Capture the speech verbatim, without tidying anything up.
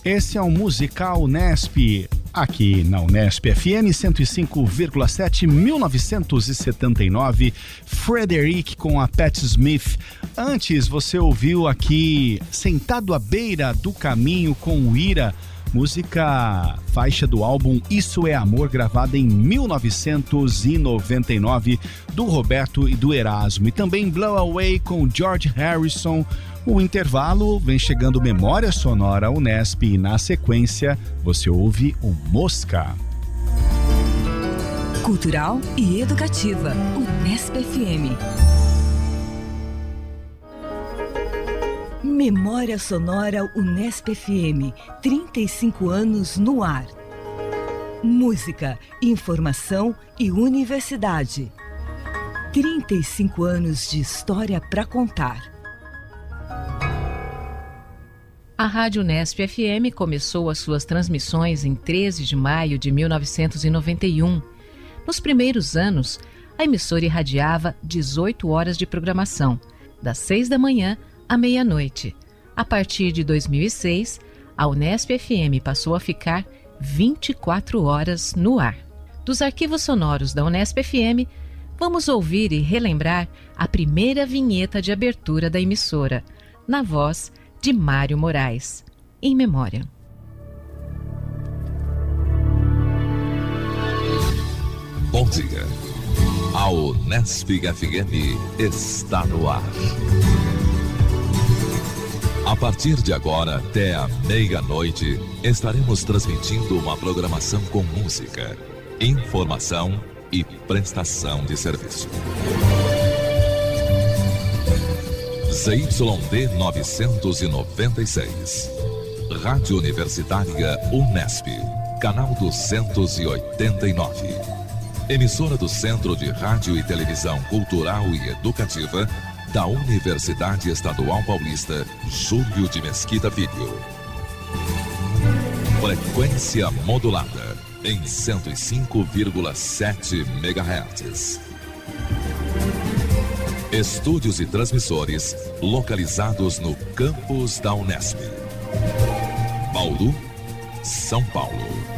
Esse é o Musical Unesp, aqui na Unesp F M cento e cinco vírgula sete, mil novecentos e setenta e nove, Frederic com a Patti Smith. Antes você ouviu aqui Sentado à Beira do Caminho com o Ira, música faixa do álbum Isso é Amor, gravada em mil novecentos e noventa e nove, do Roberto e do Erasmo. E também Blow Away com George Harrison. O intervalo vem chegando Memória Sonora Unesp e na sequência você ouve o Mosca. Cultural e educativa, Unesp F M. Memória Sonora Unesp F M, trinta e cinco anos no ar. Música, informação e universidade. trinta e cinco anos de história para contar. A Rádio Unesp F M começou as suas transmissões em treze de maio de mil novecentos e noventa e um. Nos primeiros anos, a emissora irradiava dezoito horas de programação, das seis da manhã à meia-noite. A partir de dois mil e seis, a Unesp F M passou a ficar vinte e quatro horas no ar. Dos arquivos sonoros da Unesp F M, vamos ouvir e relembrar a primeira vinheta de abertura da emissora, na voz de Mário Moraes, em memória. Bom dia. A Unesp F M está no ar. A partir de agora até a meia-noite, estaremos transmitindo uma programação com música, informação e prestação de serviço. Z Y D novecentos e noventa e seis, Rádio Universitária Unesp, canal duzentos e oitenta e nove. Emissora do Centro de Rádio e Televisão Cultural e Educativa da Universidade Estadual Paulista Júlio de Mesquita Filho. Frequência modulada em cento e cinco vírgula sete megahertz. Estúdios e transmissores localizados no campus da Unesp. Bauru, São Paulo.